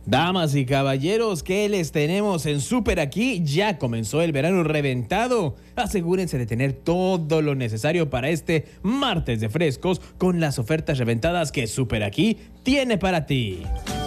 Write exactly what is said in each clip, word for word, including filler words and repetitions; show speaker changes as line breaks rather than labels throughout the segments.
Damas y caballeros, ¿qué les tenemos en Super Aquí? Ya comenzó el verano reventado. Asegúrense de tener todo lo necesario para este martes de frescos con las ofertas reventadas que Super Aquí tiene para ti.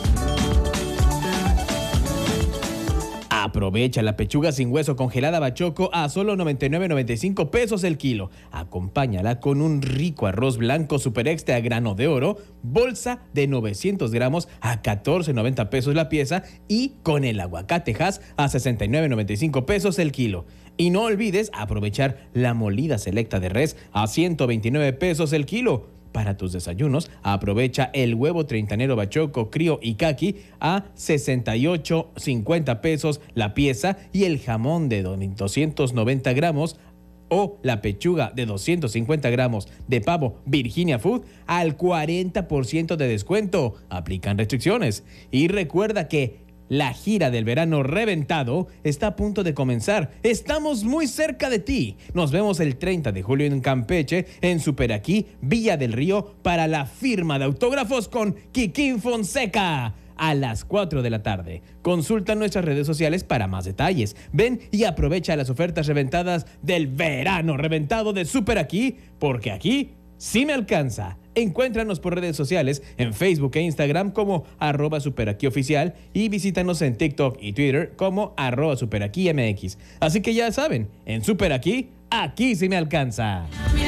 Aprovecha la pechuga sin hueso congelada Bachoco a solo noventa y nueve noventa y cinco pesos el kilo. Acompáñala con un rico arroz blanco super extra a grano de oro, bolsa de novecientos gramos a catorce noventa pesos la pieza y con el aguacate Hass a sesenta y nueve noventa y cinco pesos el kilo. Y no olvides aprovechar la molida selecta de res a ciento veintinueve pesos el kilo. Para tus desayunos, aprovecha el huevo treintanero Bachoco, Crío y Caqui a sesenta y ocho cincuenta pesos la pieza y el jamón de doscientos noventa gramos o la pechuga de doscientos cincuenta gramos de pavo Virginia Food al cuarenta por ciento de descuento. Aplican restricciones. Y recuerda que la gira del verano reventado está a punto de comenzar. Estamos muy cerca de ti. Nos vemos el treinta de julio en Campeche, en Super Aquí, Villa del Río, para la firma de autógrafos con Kikín Fonseca a las cuatro de la tarde. Consulta nuestras redes sociales para más detalles. Ven y aprovecha las ofertas reventadas del verano reventado de Super Aquí, porque aquí sí me alcanza. Encuéntranos por redes sociales en Facebook e Instagram como arroba superaquioficial y visítanos en TikTok y Twitter como arroba superaquimx. Así que ya saben, en Super Aquí, aquí sí me alcanza.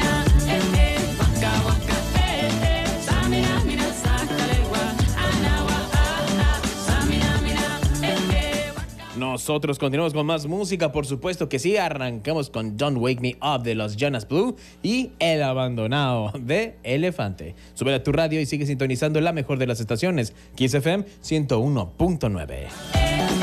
Nosotros continuamos con más música, por supuesto que sí. Arrancamos con Don't Wake Me Up de los Jonas Blue y El Abandonado de Elefante. Sube a tu radio y sigue sintonizando la mejor de las estaciones, Kiss F M ciento uno punto nueve.